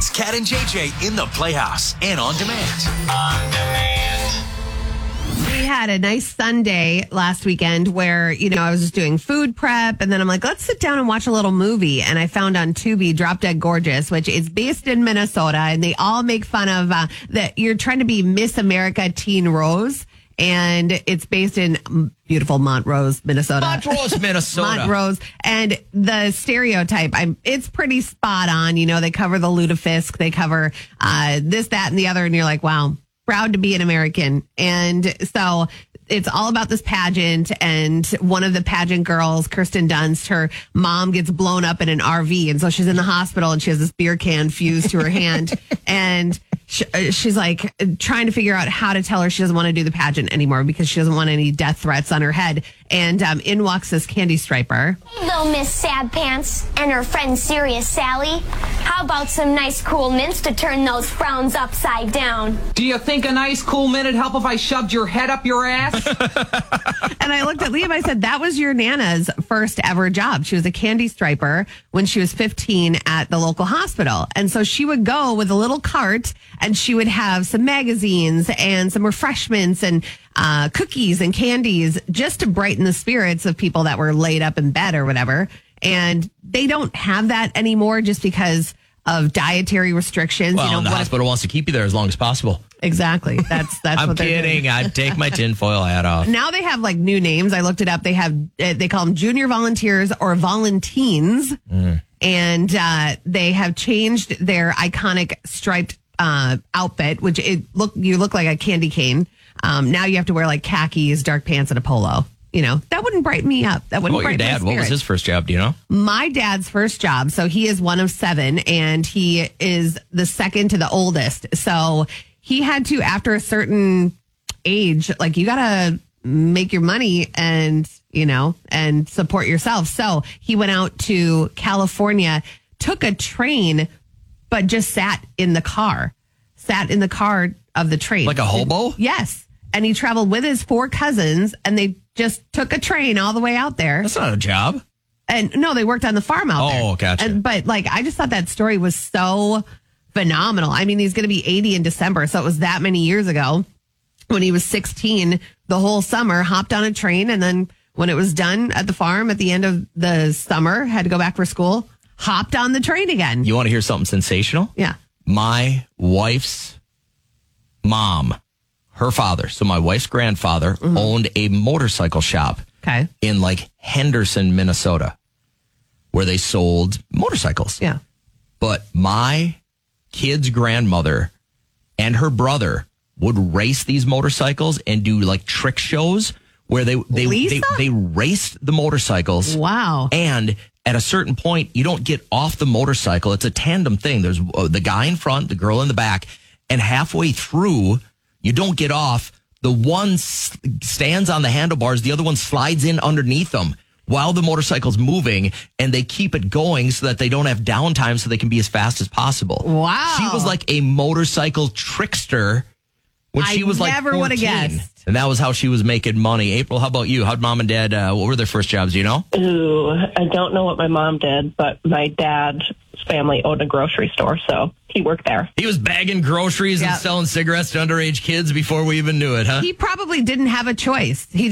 It's Cat and JJ in the Playhouse and on demand. We had a nice Sunday last weekend where, I was just doing food prep and then I'm like, let's sit down and watch a little movie. And I found on Tubi Drop Dead Gorgeous, which is based in Minnesota. And they all make fun of that you're trying to be Miss America Teen Rose. And it's based in beautiful Montrose, Minnesota. Montrose, Minnesota. Montrose. And the stereotype, it's pretty spot on. They cover the lutefisk. They cover this, that, and the other. And you're like, wow, proud to be an American. And so it's all about this pageant. And one of the pageant girls, Kirsten Dunst, her mom gets blown up in an RV. And so she's in the hospital and she has this beer can fused to her hand. And she's like trying to figure out how to tell her she doesn't want to do the pageant anymore because she doesn't want any death threats on her head. And in walks this Candy Striper. Little Miss Sad Pants and her friend Serious Sally. How about some nice cool mints to turn those frowns upside down? Do you think a nice cool minute help if I shoved your head up your ass? And I looked at Liam, I said, that was your Nana's first ever job. She was a Candy Striper when she was 15 at the local hospital. And so she would go with a little cart and she would have some magazines and some refreshments and cookies and candies just to brighten the spirits of people that were laid up in bed or whatever. And they don't have that anymore just because of dietary restrictions. Well, the hospital wants to keep you there as long as possible. Exactly. That's I'm what they're kidding. doing. I take my tinfoil hat off. Now they have like new names. I looked it up. They call them junior volunteers or volunteens. And they have changed their iconic striped outfit, which you look like a candy cane. Now you have to wear like khakis, dark pants, and a polo. That wouldn't brighten me up. That wouldn't brighten my spirit. What was his first job? Do you know? My dad's first job. So he is one of 7 and he is the second to the oldest. So he had to, after a certain age, like you got to make your money and support yourself. So he went out to California, took a train, but just sat in the car of the train. Like a hobo? Yes. And he traveled with his 4 cousins and they just took a train all the way out there. That's not a job. And no, they worked on the farm out there. Oh, gotcha. But I just thought that story was so phenomenal. I mean, he's going to be 80 in December. So it was that many years ago when he was 16, the whole summer, hopped on a train. And then when it was done at the farm at the end of the summer, had to go back for school, hopped on the train again. You want to hear something sensational? Yeah. My wife's mom, her father, so my wife's grandfather, owned a motorcycle shop in Henderson, Minnesota, where they sold motorcycles. Yeah. But my kid's grandmother and her brother would race these motorcycles and do trick shows where they raced the motorcycles. Wow. And at a certain point, you don't get off the motorcycle. It's a tandem thing. There's the guy in front, the girl in the back, and halfway through, you don't get off. The one stands on the handlebars. The other one slides in underneath them while the motorcycle's moving, and they keep it going so that they don't have downtime so they can be as fast as possible. Wow. She was like a motorcycle trickster when she was like 14. Never would have guessed. And that was how she was making money. April, how about you? How'd mom and dad, what were their first jobs? Do you know? Ooh, I don't know what my mom did, but my dad's family owned a grocery store, so he worked there. He was bagging groceries and selling cigarettes to underage kids before we even knew it, huh? He probably didn't have a choice. He